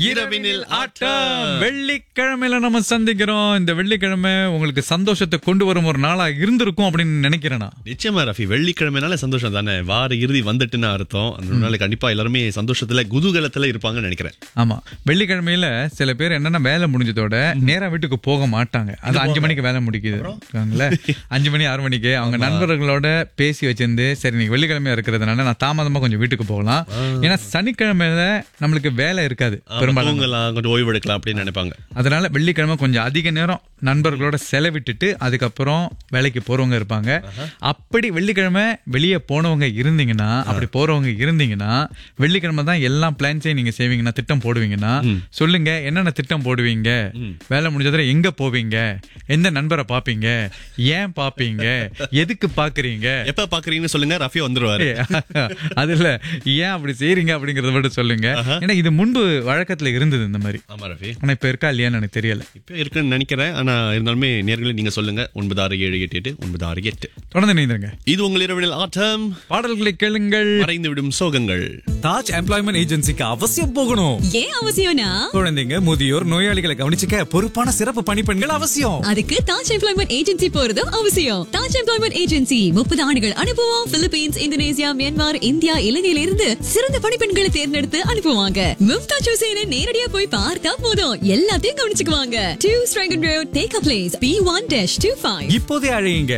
இரவினில் ஆட்டம். வெள்ளிக்கிழமையில நம்ம சந்திக்கிறோம். இந்த வெள்ளிக்கிழமை உங்களுக்கு சந்தோஷத்தை கொண்டு வரும் ஒரு நாளா இருந்திருக்கும் அப்படின்னு நினைக்கிறேன். நிச்சயமா ரஃபி, வெள்ளிக்கிழமைனால சந்தோஷம் தானே. வார இறுதி வந்துட்டுன்னு அர்த்தம். அந்த நாள் கண்டிப்பா எல்லாருமே சந்தோஷத்துல குதூகலத்துல இருப்பாங்கன்னு நினைக்கிறேன். ஆமா, வெள்ளிக்கிழமையில சில பேர் என்னன்னா வேலை முடிஞ்சதோட நேரா வீட்டுக்கு போக மாட்டாங்க. அது 5 மணிக்கு வேலை முடிக்குது 5 மணி 6 மணிக்கு அவங்க நண்பர்களோட பேசி வச்சிருந்து, சரி நீங்க வெள்ளிக்கிழமையா இருக்கிறதுனால நான் தாமதமா கொஞ்சம் வீட்டுக்கு போகலாம், ஏன்னா சனிக்கிழமையில நம்மளுக்கு வேலை இருக்காது, பெரும்பாலும் கொஞ்சம் ஓய்வு எடுக்கலாம் அப்படின்னு நினைப்பாங்க. அதனால வெள்ளிக்கிழமை கொஞ்சம் அதிக நேரம் நண்பர்களோட செலவிட்டுட்டு அதுக்கப்புறம் வேலைக்கு போறவங்க இருப்பாங்க. அப்படி வெள்ளிக்கிழமை வெளியே போனவங்க இருந்தீங்கன்னா, அப்படி போறவங்க இருந்தீங்கன்னா, வெள்ளிக்கிழமை தான் எல்லா பிளான்ஸையும் நீங்க செய்வீங்கன்னா, திட்டம் போடுவீங்கன்னா, சொல்லுங்க என்னென்ன திட்டம் போடுவீங்க, வேலை முடிஞ்சதுல எங்க போவீங்க, எந்த நண்பரை பாப்பீங்க, ஏன் பாப்பீங்க, எதுக்கு பாக்குறீங்க, எப்ப பாக்குறீங்கன்னு சொல்லுங்க, ரஃபி வந்துருவாரு. அது இல்ல, ஏன் அப்படி செய்யறீங்க அப்படிங்கறத மட்டும் சொல்லுங்க. ஏன்னா இது முன்பு வழக்கத்துல இருந்தது இந்த மாதிரி. ஆமா ரஃபி, ஆனா இப்ப இருக்கா இல்லையான்னு எனக்கு தெரியல. இப்ப இருக்குன்னு நினைக்கிறேன். ஆனா இருந்தாலுமே நேர்களே நீங்க சொல்லுங்க. 967888 தொடர்ந்து நீந்துருங்க. இது உங்கள் இரவினில் ஆட்டம். பாடல்களை கேளுங்கள், மறைந்து விடும் சோகங்கள். தாஜ் எம்ப்ளாய்மெண்ட் ஏஜென்சிக்கு அவசியம் போகணும். ஏன் அவசியம்னா, குழந்தைங்க, முதியோர், நோயாளிகளை கவனிச்சுக்க பொறுப்பான சிறப்பு பணிப்பெண்கள் அவசியம். அதுக்கு தாஜ் எம்ப்ளாய்மெண்ட் ஏஜென்சி போறதும் அவசியம். தாஜ் எம்ப்ளாய்மெண்ட் ஏஜென்சி 30 ஆண்டுகள் அனுபவம். பிலிப்பீன்ஸ், இந்தோனேசியா, மியான்மர், இந்தியா, இலங்கையில இருந்து சிறந்த பணிப்பெண்களை தேர்ந்தெடுத்து அனுப்புவாங்க. மும்தாஜ் ஹுசைனை நேரடியா போய் பார்த்தா போதும், எல்லாத்தையும் கவனிச்சுக்குவாங்க. 2 Strangen Road, Take a Place, B1-25. இப்போதே அழையுங்க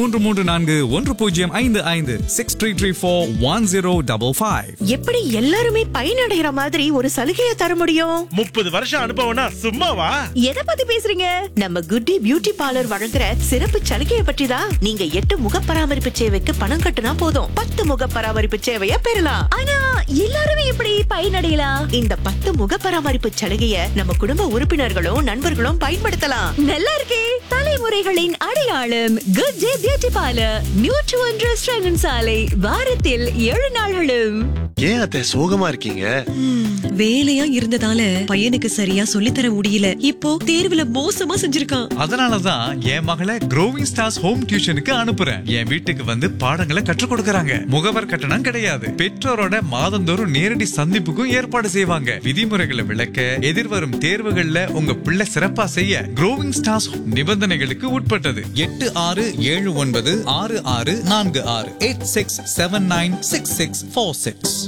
63341055 63341055. எப்படி எல்லாருமே பயனடைகிற மாதிரி ஒரு சலுகையை தர முடியும்? 30 வருஷம் அனுபவம்னா சும்மாவா? எதை பத்தி பேசுறீங்க? நம்ம குட்டி பியூட்டி பார்லர் வழங்குற சிறப்பு சலுகையை பற்றி தான். நீங்க 8 முக பராமரிப்பு சேவைக்கு பணம் கட்டுனா போதும், 10 முக பராமரிப்பு சேவையை பெறலாம். ஆனா எல்லாருமே எப்படி பயனடையலாம்? இந்த 10 முக பராமரிப்பு சலுகையை நம்ம குடும்ப உறுப்பினர்களும் நண்பர்களும் பயன்படுத்தலாம். நல்லா இருக்கே. தலைமுறைகளின் அடையாளம் good day beauty parlour, 101 Strangen சாலை, வாரத்தில் 7 நாள்களும். ஏன் அத்தை சோகமா இருக்கீங்க? வேலையா இருந்ததால பையனுக்கு சரியா சொல்லித்தர முடியல. இப்போ தேர்வுல மோசமா செஞ்சிருக்கான். அதனாலதான் என் மகளை Growing Stars ஹோம் டியூஷனுக்கு அனுப்புறேன். என் வீட்டுக்கு வந்து பாடங்களை கற்றுக் கொடுக்கறாங்க. முகவர் கட்டணம் கிடையாது. பெற்றோரோட மாதந்தோறும் நேரடி சந்திப்புக்கும் ஏற்பாடு செய்வாங்க. விதிமுறைகளை விளக்க, எதிர்வரும் தேர்வுகள்ல உங்க பிள்ளை சிறப்பா செய்ய Growing Stars நிபந்தனைகளுக்கு உட்பட்டது. 86796646 86796646.